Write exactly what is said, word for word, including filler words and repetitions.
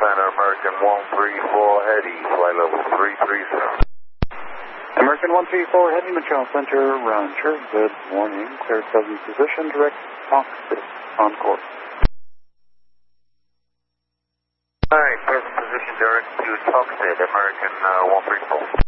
Center, American one three four heady, flight level three three seven. American one three four heady, Macau Center, Roger. Good morning. Clear southern position, direct Foxtrot on course. Alright, present position direct to Foxtrot, American uh, one three four.